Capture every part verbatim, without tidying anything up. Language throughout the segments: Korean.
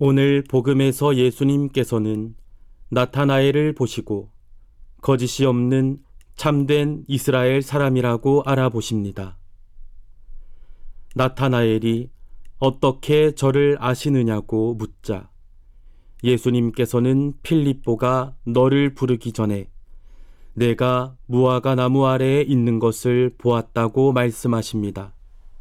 오늘 복음에서 예수님께서는 나타나엘을 보시고 거짓이 없는 참된 이스라엘 사람이라고 알아보십니다. 나타나엘이 어떻게 저를 아시느냐고 묻자 예수님께서는 필립보가 너를 부르기 전에 내가 무화과 나무 아래에 있는 것을 보았다고 말씀하십니다.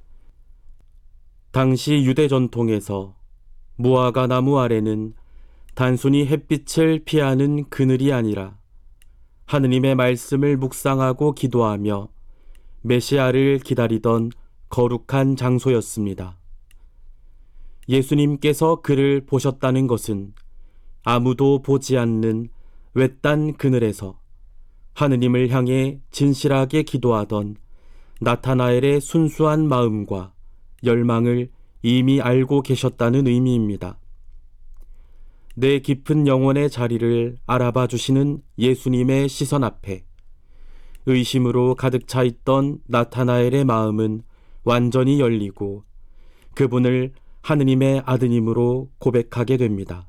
당시 유대 전통에서 무화과 나무 아래는 단순히 햇빛을 피하는 그늘이 아니라 하느님의 말씀을 묵상하고 기도하며 메시아를 기다리던 거룩한 장소였습니다. 예수님께서 그를 보셨다는 것은 아무도 보지 않는 외딴 그늘에서 하느님을 향해 진실하게 기도하던 나타나엘의 순수한 마음과 열망을 이미 알고 계셨다는 의미입니다. 내 깊은 영혼의 자리를 알아봐 주시는 예수님의 시선 앞에 의심으로 가득 차 있던 나타나엘의 마음은 완전히 열리고 그분을 하느님의 아드님으로 고백하게 됩니다.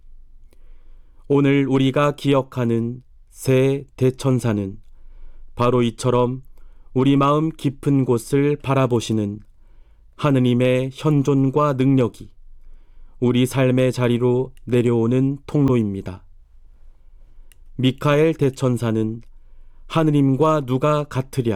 오늘 우리가 기억하는 새 대천사는 바로 이처럼 우리 마음 깊은 곳을 바라보시는 하느님의 현존과 능력이 우리 삶의 자리로 내려오는 통로입니다. 미카엘 대천사는 하느님과 누가 같으랴